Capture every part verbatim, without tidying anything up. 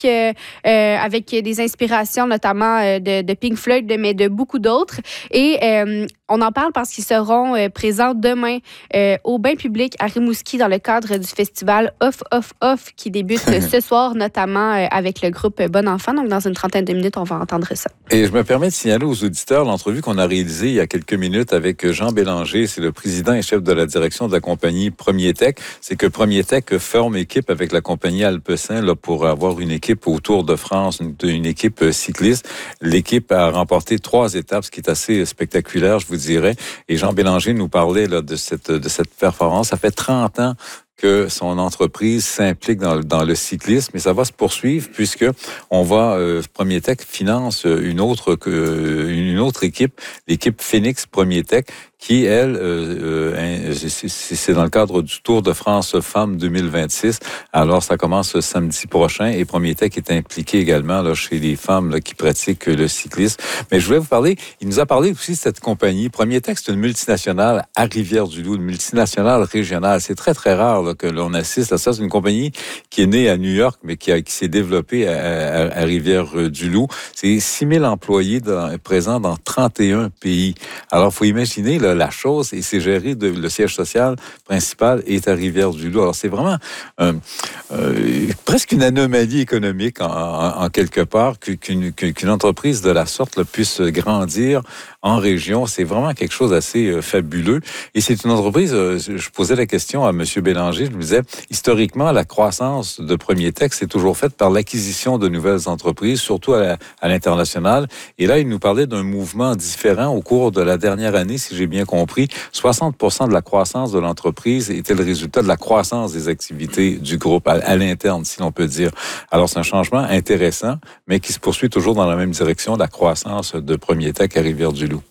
euh, euh, avec des inspirations notamment euh, de, de Pink Floyd, mais de beaucoup d'autres. Et euh, on en parle parce qu'ils seront euh, présents demain euh, au bain public à Rimouski dans le cadre du festival Off, Off, Off qui débute ce soir, notamment euh, avec le groupe Bon Enfant. Donc, dans une trentaine de minutes, on va entendre ça. Et je me permets de signaler aux auditeurs l'entrevue qu'on a réalisée il y a quelques minutes avec Jean Bélanger. C'est le président et chef de la direction de la compagnie Premier Tech. C'est que Premier Tech forme équipe avec la compagnie Alpecin là, pour avoir une équipe au Tour de France, une, une équipe cycliste. L'équipe a remporté trois étapes, ce qui est assez spectaculaire, je vous dirais. Et Jean Bélanger nous parlait là, de cette, de cette performance. Ça fait trente ans que son entreprise s'implique dans, dans le cyclisme, et ça va se poursuivre puisque on va euh, Premier Tech finance une autre euh, une autre équipe, l'équipe Phoenix Premier Tech, qui elle euh, euh, c'est, c'est dans le cadre du Tour de France Femmes deux mille vingt-six. Alors ça commence samedi prochain et Premier Tech est impliqué également là chez les femmes là, qui pratiquent le cyclisme. Mais je voulais vous parler, il nous a parlé aussi de cette compagnie. Premier Tech, c'est une multinationale à Rivière-du-Loup, une multinationale régionale. C'est très très rare là, que l'on assiste à ça. C'est une compagnie qui est née à New York, mais qui, a, qui s'est développée à, à, à Rivière-du-Loup. C'est six mille employés dans, présents dans trente et un pays. Alors, il faut imaginer là, la chose, et c'est géré, de, le siège social principal est à Rivière-du-Loup. Alors, c'est vraiment euh, euh, presque une anomalie économique en, en, en quelque part qu'une, qu'une entreprise de la sorte là, puisse grandir en région. C'est vraiment quelque chose d'assez euh, fabuleux. Et c'est une entreprise, euh, je posais la question à M. Bélanger, je me disais, historiquement, la croissance de Premier Tech s'est toujours faite par l'acquisition de nouvelles entreprises, surtout à, la, à l'international. Et là, il nous parlait d'un mouvement différent au cours de la dernière année, si j'ai bien compris. soixante pour cent de la croissance de l'entreprise était le résultat de la croissance des activités du groupe à, à l'interne, si l'on peut dire. Alors, c'est un changement intéressant, mais qui se poursuit toujours dans la même direction, la croissance de Premier Tech à Rivière-du-Loup.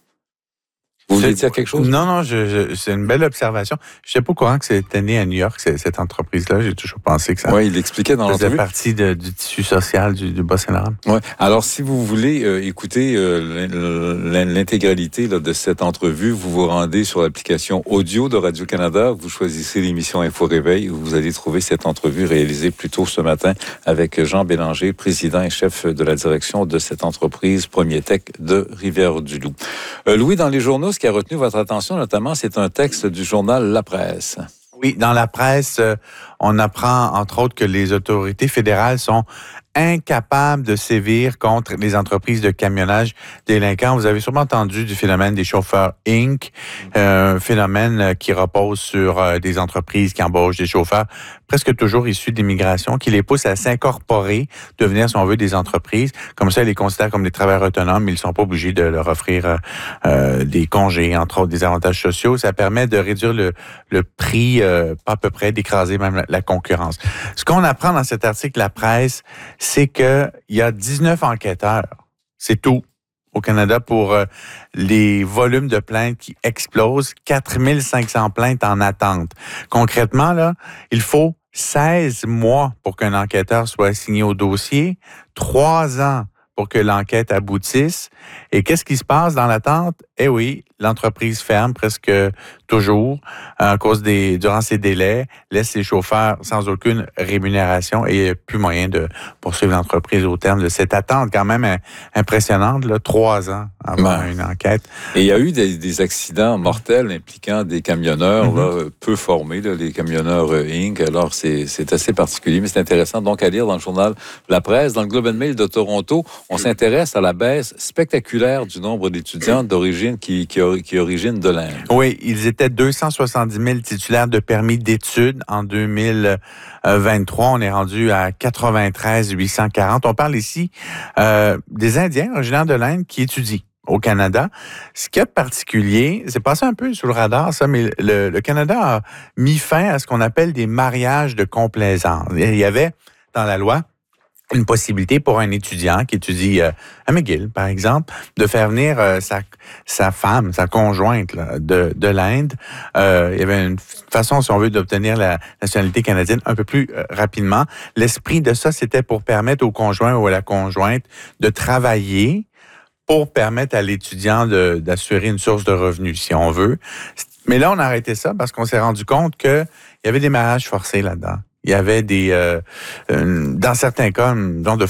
Vous voulez dire quelque chose? Non, non, je, je, c'est une belle observation. Je ne sais pas au courant que c'était né à New York, cette entreprise-là. J'ai toujours pensé que ça ouais, il l'expliquait dans faisait l'entrevue. partie de, du tissu social du, du Bas-Saint-Laurent. Ouais. Alors, si vous voulez euh, écouter euh, l'intégralité là, de cette entrevue, vous vous rendez sur l'application audio de Radio-Canada, vous choisissez l'émission Info Réveil, où vous allez trouver cette entrevue réalisée plus tôt ce matin avec Jean Bélanger, président et chef de la direction de cette entreprise Premier Tech de Rivière-du-Loup. Euh, Louis, dans les journaux, ce qui a retenu votre attention, notamment, c'est un texte du journal La Presse. Oui, dans La Presse, euh, on apprend, entre autres, que les autorités fédérales sont incapables de sévir contre les entreprises de camionnage délinquants. Vous avez sûrement entendu du phénomène des chauffeurs Incorporé, euh, un phénomène qui repose sur euh, des entreprises qui embauchent des chauffeurs presque toujours issus d'immigration, qui les poussent à s'incorporer, devenir, si on veut, des entreprises. Comme ça, ils les considèrent comme des travailleurs autonomes, mais ils ne sont pas obligés de leur offrir euh, euh, des congés, entre autres des avantages sociaux. Ça permet de réduire le, le prix, euh, pas à peu près, d'écraser même la, la concurrence. Ce qu'on apprend dans cet article La Presse, c'est qu'il y a dix-neuf enquêteurs. C'est tout au Canada pour euh, les volumes de plaintes qui explosent. quatre mille cinq cents plaintes en attente. Concrètement, là, il faut seize mois pour qu'un enquêteur soit assigné au dossier, trois ans pour que l'enquête aboutisse. Et qu'est-ce qui se passe dans l'attente? Eh oui, l'entreprise ferme presque toujours à cause des, durant ces délais, laisse les chauffeurs sans aucune rémunération et il n'y a plus moyen de poursuivre l'entreprise au terme de cette attente quand même impressionnante, là, trois ans avant ouais. une enquête. Et il y a eu des, des accidents mortels impliquant des camionneurs mm-hmm. là, peu formés, là, les camionneurs Incorporé. Alors, c'est, c'est assez particulier, mais c'est intéressant donc à lire dans le journal La Presse. Dans le Globe and Mail de Toronto, on s'intéresse à la baisse spectaculaire du nombre d'étudiants d'origine qui, qui, qui originent de l'Inde. Oui, ils étaient deux cent soixante-dix mille titulaires de permis d'études en deux mille vingt-trois. On est rendu à quatre-vingt-treize mille huit cent quarante. On parle ici euh, des Indiens originaires de l'Inde qui étudient au Canada. Ce qu'il y a de particulier, c'est passé un peu sous le radar, ça, mais le, le Canada a mis fin à ce qu'on appelle des mariages de complaisance. Il y avait dans la loi une possibilité pour un étudiant qui étudie euh, à McGill, par exemple, de faire venir euh, sa, sa femme, sa conjointe là, de, de l'Inde. Euh, il y avait une façon, si on veut, d'obtenir la nationalité canadienne un peu plus euh, rapidement. L'esprit de ça, c'était pour permettre au conjoint ou à la conjointe de travailler pour permettre à l'étudiant de, d'assurer une source de revenus, si on veut. Mais là, on a arrêté ça parce qu'on s'est rendu compte qu'il y avait des mariages forcés là-dedans. Il y avait des, euh, euh, dans certains cas, un genre de